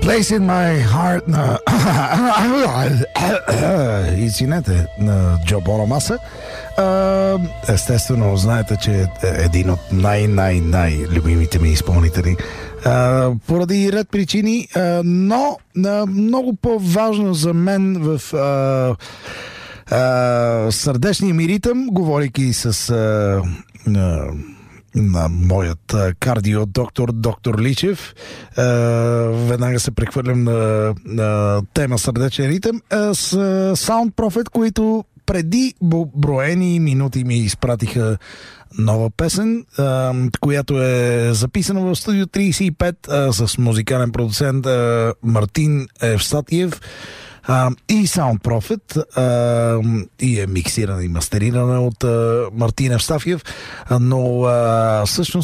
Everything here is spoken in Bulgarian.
Place in My Heart на извинете, на Джо Бонамаса. Естествено, знаете, че е един от най-любимите ми изпълнители. Поради ред причини, но много по-важно за мен в сърдечния ми ритъм, говорейки с на моят кардио доктор Личев, веднага се прехвърлям на тема сърдечен ритъм с Sound Prophet, които преди броени минути ми изпратиха нова песен, която е записана в студио 35 с музикален продуцент Мартин Евстатиев и Sound Prophet, и е миксирана и мастерирана от Мартин Евстафиев, но всъщност